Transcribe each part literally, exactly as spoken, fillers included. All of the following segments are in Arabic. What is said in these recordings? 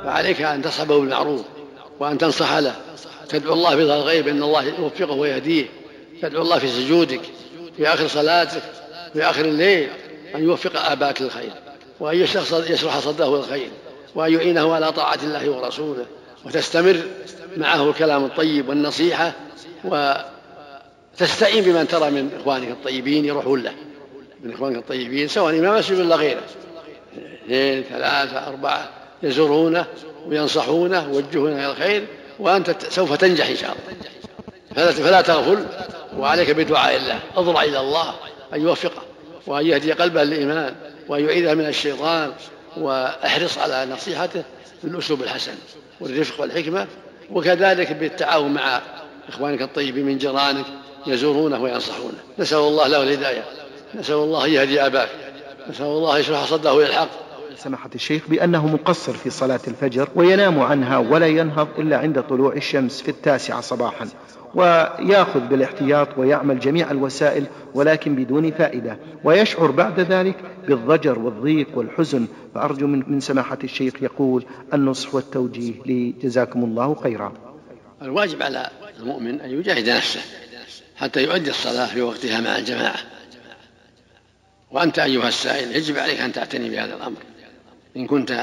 فعليك أن تصحبه بالمعروف وأن تنصح له، تدعو الله بظهر الغيب أن الله يوفقه ويهديه، تدعو الله في سجودك في آخر صلاتك في آخر الليل أن يوفق أباك للخير، وأن يشرح صدره للخير، وأن يعينه على طاعة الله ورسوله، وتستمر معه الكلام الطيب والنصيحة، وتستعين بمن ترى من إخوانك الطيبين يروحون له، من إخوانك الطيبين سواء إمام مسجد ولا غيره، اثنين ثلاثة أربعة يزورونه وينصحونه ويوجهونه إلى الخير، وأنت سوف تنجح إن شاء الله. فلا تغفل، وعليك بدعاء الله، اضرع إلى الله أن يوفقه وأن يهدي قلبه للإيمان وأن يعيذه من الشيطان، واحرص على نصيحته بالأسلوب الحسن والرفق والحكمة، وكذلك بالتعاون مع إخوانك الطيبين من جيرانك يزورونه وينصحونه. نسأل الله له الهداية، نسأل الله يهدي أباك، نسأل الله يشرح صدره إلى الحق. سماحة الشيخ بأنه مقصر في صلاة الفجر وينام عنها ولا ينهض إلا عند طلوع الشمس في التاسعة صباحا، ويأخذ بالاحتياط ويعمل جميع الوسائل ولكن بدون فائدة، ويشعر بعد ذلك بالضجر والضيق والحزن، فأرجو من سماحة الشيخ يقول النصح والتوجيه لي، جزاكم الله خيرا. الواجب على المؤمن أن يجاهد نفسه حتى يؤدي الصلاة في وقتها مع الجماعة، وأنت أيها السائل يجب عليك أن تعتني بهذا الأمر. إن كنت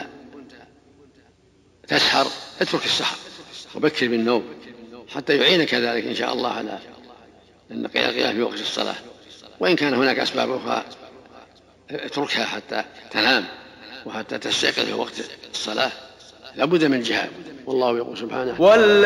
تسحر اترك السحر وبكر بالنوم حتى يعينك ذلك إن شاء الله على القيام في وقت الصلاة، وإن كان هناك أسباب أخرى اتركها حتى تنام وحتى تستيقظ في وقت الصلاة، لابد من الجهاد. والله يقول سبحانه